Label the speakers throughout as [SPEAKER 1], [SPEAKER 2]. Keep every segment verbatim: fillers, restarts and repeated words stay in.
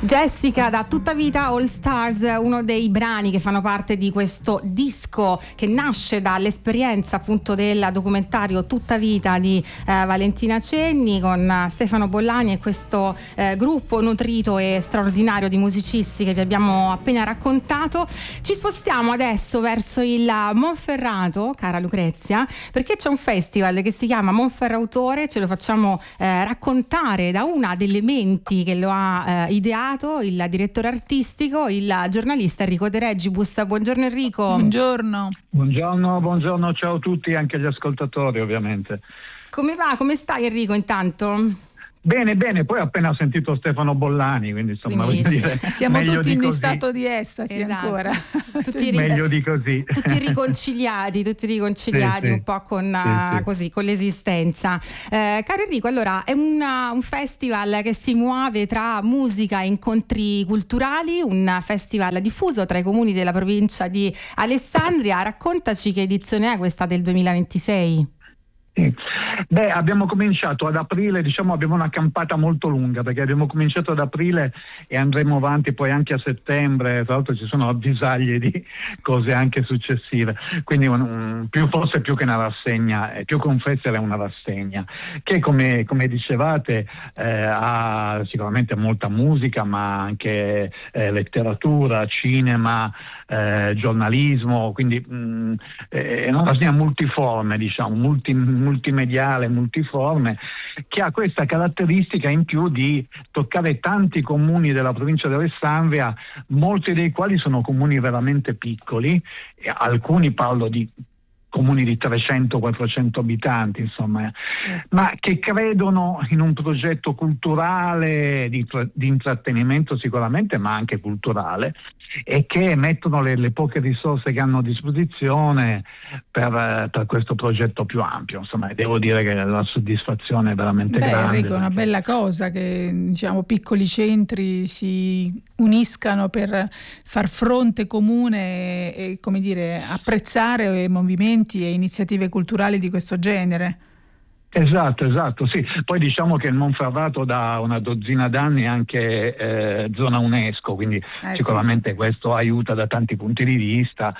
[SPEAKER 1] Jessica da Tutta Vita All Stars, uno dei brani che fanno parte di questo disco che nasce dall'esperienza appunto del documentario Tutta Vita di eh, Valentina Cenni con uh, Stefano Bollani e questo eh, gruppo nutrito e straordinario di musicisti che vi abbiamo appena raccontato. Ci spostiamo adesso verso il Monferrato, cara Lucrezia, perché c'è un festival che si chiama Monferrautore, ce lo facciamo eh, raccontare da una delle menti che lo ha eh, ideato, il direttore artistico, il giornalista Enrico De Regibus. Buongiorno Enrico.
[SPEAKER 2] Buongiorno.
[SPEAKER 3] Buongiorno, buongiorno, ciao a tutti, anche agli ascoltatori ovviamente.
[SPEAKER 1] Come va? Come stai Enrico intanto?
[SPEAKER 3] Bene, bene, poi ho appena sentito Stefano Bollani, quindi insomma
[SPEAKER 1] quindi,
[SPEAKER 3] voglio dire,
[SPEAKER 2] siamo tutti in
[SPEAKER 3] così.
[SPEAKER 2] stato di estasi, esatto. Ancora.
[SPEAKER 1] Tutti
[SPEAKER 3] meglio di così.
[SPEAKER 1] Tutti riconciliati, tutti riconciliati sì, un sì. po' con, sì, sì. così, con l'esistenza. Eh, caro Enrico, allora è una, un festival che si muove tra musica e incontri culturali, un festival diffuso tra i comuni della provincia di Alessandria. Raccontaci che edizione è questa del duemilaventisei.
[SPEAKER 3] Sì. Beh, abbiamo cominciato ad aprile, diciamo abbiamo una campata molto lunga perché abbiamo cominciato ad aprile e andremo avanti poi anche a settembre, tra l'altro ci sono avvisaglie di cose anche successive, quindi un, un, più, forse più che una rassegna, più che un festival è una rassegna che come, come dicevate eh, ha sicuramente molta musica ma anche eh, letteratura, cinema, eh, giornalismo, quindi mh, è una rassegna multiforme, diciamo, multi multimediale, multiforme, che ha questa caratteristica in più di toccare tanti comuni della provincia di Alessandria, molti dei quali sono comuni veramente piccoli, e alcuni parlo di comuni di trecento quattrocento abitanti, insomma, ma che credono in un progetto culturale, di, di intrattenimento sicuramente, ma anche culturale, e che mettono le, le poche risorse che hanno a disposizione per, per questo progetto più ampio. Insomma, devo dire che la soddisfazione è veramente
[SPEAKER 2] Beh,
[SPEAKER 3] grande.
[SPEAKER 2] Enrico, è una bella cosa che diciamo piccoli centri si uniscano per far fronte comune e, e come dire, apprezzare movimenti e iniziative culturali di questo genere.
[SPEAKER 3] Esatto, esatto, sì. Poi diciamo che il Monferrato da una dozzina d'anni è anche eh, zona UNESCO, quindi eh, sicuramente sì. Questo aiuta da tanti punti di vista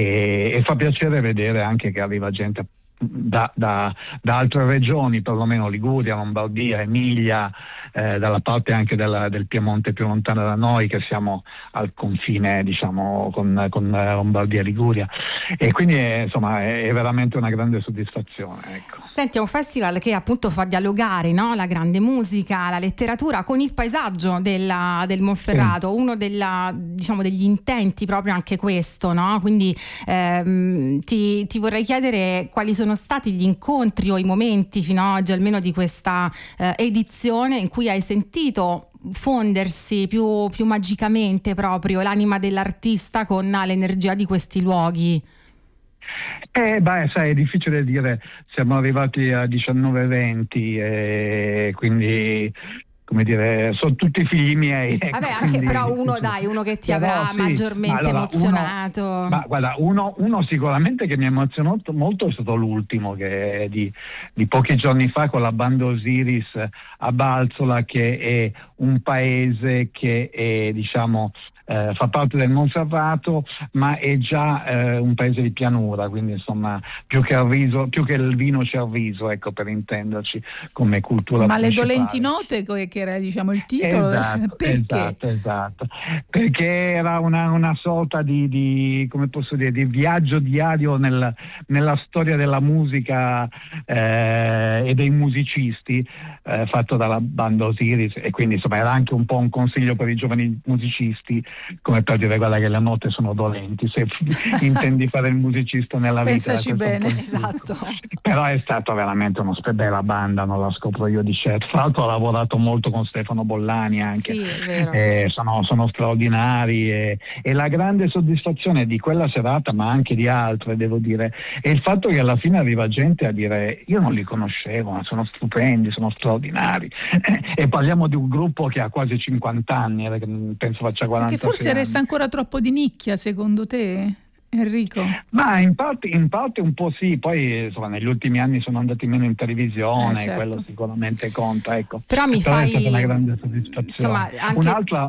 [SPEAKER 3] e, e fa piacere vedere anche che arriva gente Da, da, da altre regioni, perlomeno Liguria, Lombardia, Emilia, eh, dalla parte anche della, del Piemonte più lontana da noi, che siamo al confine, diciamo, con, con Lombardia e Liguria, e quindi è, insomma è, è veramente una grande soddisfazione, ecco.
[SPEAKER 1] Senti, è un festival che appunto fa dialogare, no? La grande musica, la letteratura con il paesaggio della, del Monferrato, sì. Uno della, diciamo, degli intenti proprio anche questo, no? Quindi ehm, ti, ti vorrei chiedere quali sono sono stati gli incontri o i momenti fino ad oggi almeno di questa eh, edizione in cui hai sentito fondersi più, più magicamente proprio l'anima dell'artista con l'energia di questi luoghi.
[SPEAKER 3] Eh beh, sai, è difficile dire, siamo arrivati a diciannove venti e quindi come dire, sono tutti figli miei.
[SPEAKER 1] Vabbè, anche quindi, però uno dai, uno che ti avrà sì, maggiormente allora, emozionato.
[SPEAKER 3] Uno, ma guarda, uno, uno sicuramente che mi ha emozionato molto è stato l'ultimo, che è di, di pochi giorni fa con la banda Osiris a Balzola, che è un paese che è, diciamo, eh, fa parte del Monferrato, ma è già eh, un paese di pianura, quindi insomma più che il riso, più che il vino c'è il riso, ecco, per intenderci, come cultura
[SPEAKER 2] ma
[SPEAKER 3] principale.
[SPEAKER 2] Le dolenti note, che era diciamo il titolo,
[SPEAKER 3] esatto,
[SPEAKER 2] perché?
[SPEAKER 3] Esatto, esatto, perché era una, una sorta di, di, come posso dire, di viaggio diario nel, nella storia della musica eh, e dei musicisti, eh, fatto dalla banda Osiris, e quindi insomma era anche un po' un consiglio per i giovani musicisti, come per dire guarda che le note sono dolenti se intendi fare il musicista nella vita.
[SPEAKER 2] Pensaci bene,
[SPEAKER 1] esatto.
[SPEAKER 3] Però è stato veramente uno bella banda, non la scopro io di certo. Tra l'altro ho lavorato molto con Stefano Bollani anche,
[SPEAKER 1] sì, è vero.
[SPEAKER 3] Eh, sono, sono straordinari e, e la grande soddisfazione di quella serata, ma anche di altre, devo dire, è il fatto che alla fine arriva gente a dire io non li conoscevo, ma sono stupendi, sono straordinari e parliamo di un gruppo che ha quasi cinquanta anni, penso faccia quaranta.
[SPEAKER 2] Che forse resta ancora troppo di nicchia, secondo te, Enrico?
[SPEAKER 3] Ma in parte, in parte un po' sì, poi insomma negli ultimi anni sono andati meno in televisione,
[SPEAKER 2] eh, certo.
[SPEAKER 3] quello sicuramente conta, ecco.
[SPEAKER 1] Però mi
[SPEAKER 3] Però
[SPEAKER 1] fai...
[SPEAKER 3] è stata una grande soddisfazione.
[SPEAKER 1] Insomma, anche...
[SPEAKER 3] Un'altra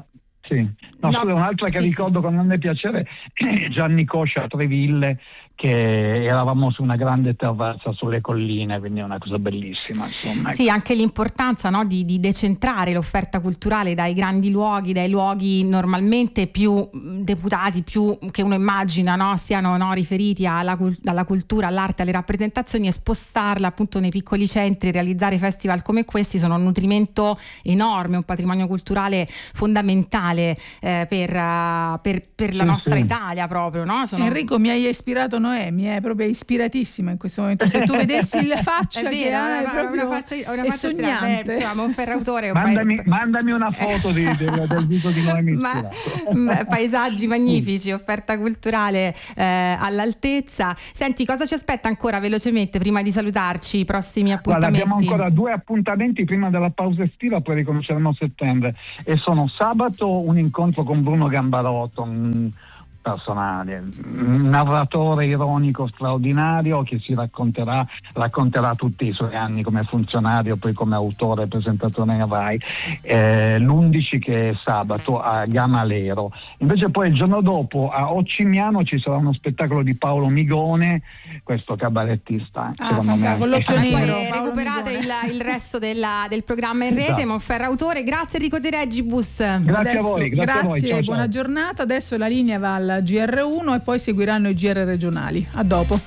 [SPEAKER 3] Sì. No,
[SPEAKER 1] No,
[SPEAKER 3] scusa, un'altra che
[SPEAKER 1] sì,
[SPEAKER 3] ricordo
[SPEAKER 1] sì.
[SPEAKER 3] con grande piacere è Gianni Coscia a Treville, che eravamo su una grande terrazza sulle colline, quindi è una cosa bellissima, insomma.
[SPEAKER 1] Sì, anche l'importanza, no, di, di decentrare l'offerta culturale dai grandi luoghi, dai luoghi normalmente più mh, deputati, più che uno immagina, no, siano, no, riferiti alla, cul- alla cultura, all'arte, alle rappresentazioni, e spostarla appunto nei piccoli centri. Realizzare festival come questi sono un nutrimento enorme, un patrimonio culturale fondamentale eh, per, uh, per, per la
[SPEAKER 3] Sì,
[SPEAKER 1] nostra
[SPEAKER 3] sì.
[SPEAKER 1] Italia proprio, no? Sono...
[SPEAKER 2] Enrico, mi hai ispirato Noemi, è proprio ispiratissima in questo momento. Se tu vedessi la faccia
[SPEAKER 1] È
[SPEAKER 2] che
[SPEAKER 1] vero,
[SPEAKER 2] ha, è
[SPEAKER 1] una,
[SPEAKER 2] proprio
[SPEAKER 1] una faccia, una
[SPEAKER 2] è
[SPEAKER 1] faccia ispirata.
[SPEAKER 2] sognante.
[SPEAKER 1] Eh, insomma, Monferrautore, un
[SPEAKER 3] Mandami,
[SPEAKER 1] pa-
[SPEAKER 3] mandami una foto di, del, del viso di Noemi
[SPEAKER 1] Ma,
[SPEAKER 3] ispirato.
[SPEAKER 1] m- paesaggi magnifici, offerta culturale eh, all'altezza. Senti, cosa ci aspetta ancora velocemente prima di salutarci? I prossimi
[SPEAKER 3] Guarda,
[SPEAKER 1] appuntamenti?
[SPEAKER 3] abbiamo ancora due appuntamenti prima della pausa estiva, poi ricominceremo a settembre, e sono sabato un incontro con Bruno Gambarotto, un personale, un narratore ironico straordinario che si racconterà, racconterà tutti i suoi anni come funzionario, poi come autore e presentatore in Rai, eh, l'undici che è sabato a Gamalero. Invece poi il giorno dopo a Ocimiano ci sarà uno spettacolo di Paolo Migone, questo cabarettista,
[SPEAKER 2] Ah,
[SPEAKER 3] secondo me.
[SPEAKER 2] con l'occhio
[SPEAKER 1] E
[SPEAKER 2] nero.
[SPEAKER 1] poi
[SPEAKER 2] Paolo
[SPEAKER 1] recuperate il,
[SPEAKER 2] Migone.
[SPEAKER 1] il resto della- del programma in rete.
[SPEAKER 3] Esatto.
[SPEAKER 1] Monferrautore, grazie Enrico De Regibus.
[SPEAKER 3] Grazie
[SPEAKER 2] Adesso,
[SPEAKER 3] a voi, grazie a voi. Ciao, ciao.
[SPEAKER 2] buona giornata. Adesso la linea va al G R uno e poi seguiranno i G R regionali. A dopo.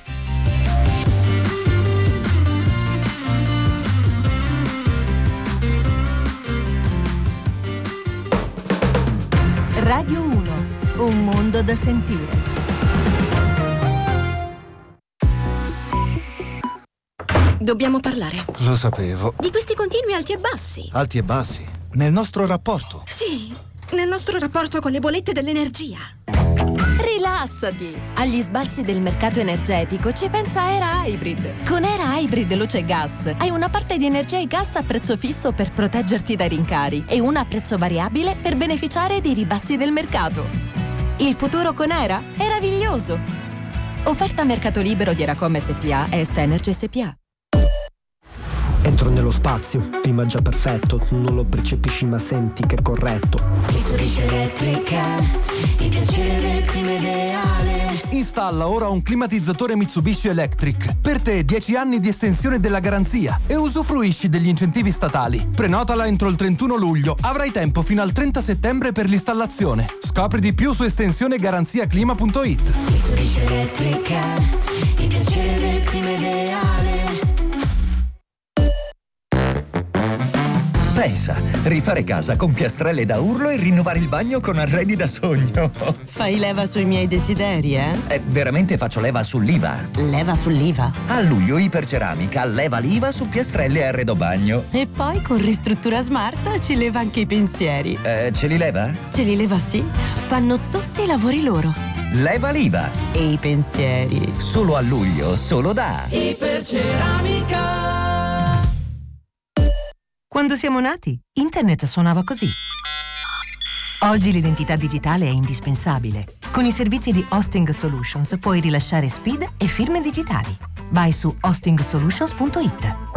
[SPEAKER 4] Radio uno, un mondo da sentire.
[SPEAKER 5] Dobbiamo parlare.
[SPEAKER 6] Lo sapevo.
[SPEAKER 5] Di questi continui alti e bassi.
[SPEAKER 6] Alti e bassi. Nel nostro rapporto.
[SPEAKER 5] Sì, nel nostro rapporto con le bollette dell'energia.
[SPEAKER 4] Rilassati! Agli sbalzi del mercato energetico ci pensa Era Hybrid. Con Era Hybrid Luce Gas hai una parte di energia e gas a prezzo fisso per proteggerti dai rincari e una a prezzo variabile per beneficiare dei ribassi del mercato. Il futuro con Era è meraviglioso! Offerta a mercato libero di Eracom S P A e Est Energy S P A.
[SPEAKER 7] Entro nello spazio, clima già perfetto, non lo percepisci ma senti che è corretto.
[SPEAKER 8] Mitsubishi Electrica, il piacere del clima ideale.
[SPEAKER 9] Installa ora un climatizzatore Mitsubishi Electric. Per te dieci anni di estensione della garanzia e usufruisci degli incentivi statali. Prenotala entro il trentuno luglio, avrai tempo fino al trenta settembre per l'installazione. Scopri di più su estensione garanzia clima punto it.
[SPEAKER 8] Mitsubishi Electrica, il piacere del clima ideale.
[SPEAKER 10] Pensa, rifare casa con piastrelle da urlo e rinnovare il bagno con arredi da sogno.
[SPEAKER 11] Fai leva sui miei desideri, eh?
[SPEAKER 10] Eh, veramente faccio leva sull'I V A.
[SPEAKER 11] Leva sull'I V A?
[SPEAKER 10] A luglio Iperceramica leva l'I V A su piastrelle e arredo bagno.
[SPEAKER 11] E poi con Ristruttura Smart ci leva anche i pensieri.
[SPEAKER 10] Eh, ce li leva?
[SPEAKER 11] Ce li leva, sì. Fanno tutti i lavori loro.
[SPEAKER 10] Leva l'I V A.
[SPEAKER 11] E i pensieri.
[SPEAKER 10] Solo a luglio, solo da
[SPEAKER 11] Iperceramica. Quando siamo nati, internet suonava così. Oggi l'identità digitale è indispensabile. Con i servizi di Hosting Solutions puoi rilasciare S P I D e firme digitali. Vai su hosting solutions punto it.